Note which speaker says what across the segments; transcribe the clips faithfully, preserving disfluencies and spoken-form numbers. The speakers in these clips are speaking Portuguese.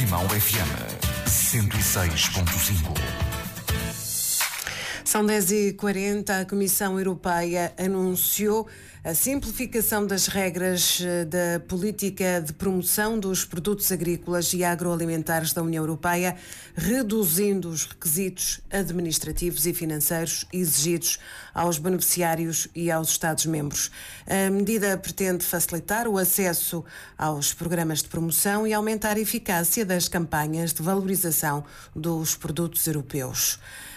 Speaker 1: Portimão F M cento e seis ponto cinco.
Speaker 2: São dez e quarenta, a Comissão Europeia anunciou a simplificação das regras da política de promoção dos produtos agrícolas e agroalimentares da União Europeia, reduzindo os requisitos administrativos e financeiros exigidos aos beneficiários e aos Estados-membros. A medida pretende facilitar o acesso aos programas de promoção e aumentar a eficácia das campanhas de valorização dos produtos europeus.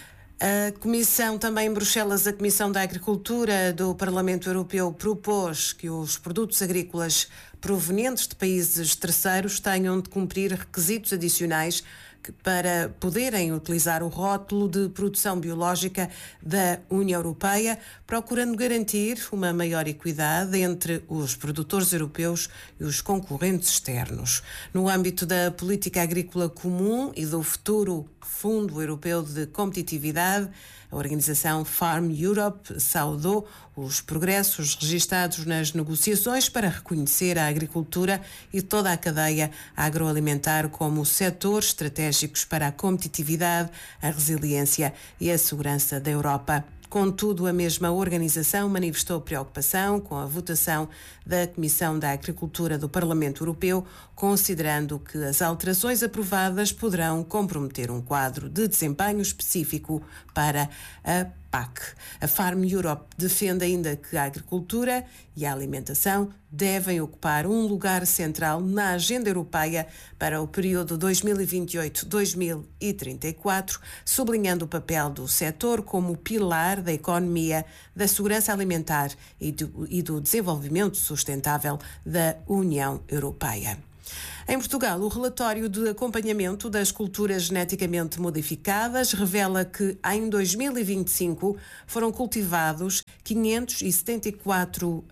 Speaker 2: A Comissão, também em Bruxelas, a Comissão da Agricultura do Parlamento Europeu propôs que os produtos agrícolas provenientes de países terceiros tenham de cumprir requisitos adicionais para poderem utilizar o rótulo de produção biológica da União Europeia, procurando garantir uma maior equidade entre os produtores europeus e os concorrentes externos. No âmbito da política agrícola comum e do futuro Fundo Europeu de Competitividade, a organização Farm Europe saudou os progressos registados nas negociações para reconhecer a agricultura e toda a cadeia agroalimentar como setores estratégicos para a competitividade, a resiliência e a segurança da Europa. Contudo, a mesma organização manifestou preocupação com a votação da Comissão da Agricultura do Parlamento Europeu, considerando que as alterações aprovadas poderão comprometer um quadro de desempenho específico para a P A C. A Farm Europe defende ainda que a agricultura e a alimentação devem ocupar um lugar central na agenda europeia para o período dois mil e vinte e oito a dois mil e trinta e quatro, sublinhando o papel do setor como pilar da economia, da segurança alimentar e do, e do desenvolvimento sustentável da União Europeia. Em Portugal, o relatório de acompanhamento das culturas geneticamente modificadas revela que em dois mil e vinte e cinco foram cultivados quinhentos e setenta e quatro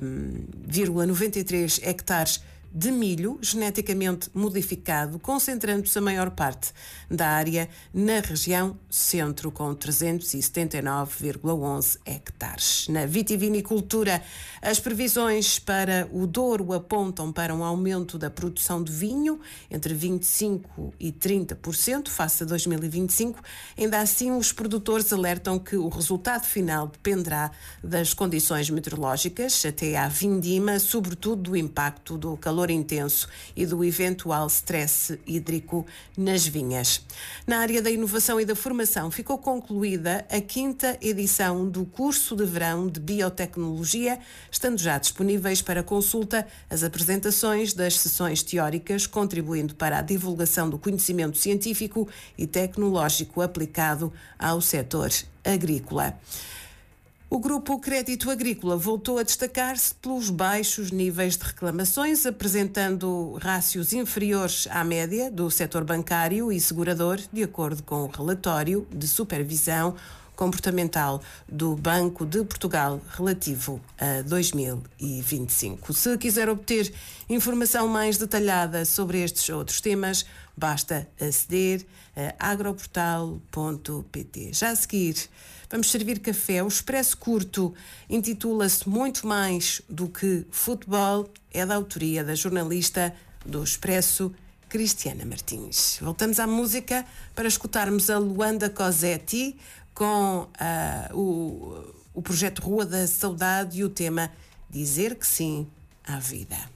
Speaker 2: vírgula noventa e três hectares de milho geneticamente modificado, concentrando-se a maior parte da área na região centro, com trezentos e setenta e nove vírgula onze hectares. Na vitivinicultura, as previsões para o Douro apontam para um aumento da produção de vinho entre vinte e cinco por cento e trinta por cento face a dois mil e vinte e cinco. Ainda assim, os produtores alertam que o resultado final dependerá das condições meteorológicas até à vindima, sobretudo do impacto do calor intenso e do eventual stress hídrico nas vinhas. Na área da inovação e da formação, ficou concluída a quinta edição do curso de verão de biotecnologia, estando já disponíveis para consulta as apresentações das sessões teóricas, contribuindo para a divulgação do conhecimento científico e tecnológico aplicado ao setor agrícola. O Grupo Crédito Agrícola voltou a destacar-se pelos baixos níveis de reclamações, apresentando rácios inferiores à média do setor bancário e segurador, de acordo com o relatório de supervisão comportamental do Banco de Portugal relativo a dois mil e vinte e cinco. Se quiser obter informação mais detalhada sobre estes outros temas, basta aceder a agroportal ponto pt. Já a seguir, vamos servir café. O Expresso Curto intitula-se Muito Mais do que Futebol, é da autoria da jornalista do Expresso, Cristiana Martins. Voltamos à música para escutarmos a Luanda Cosetti com uh, o, o projeto Rua da Saudade e o tema Dizer que Sim à Vida.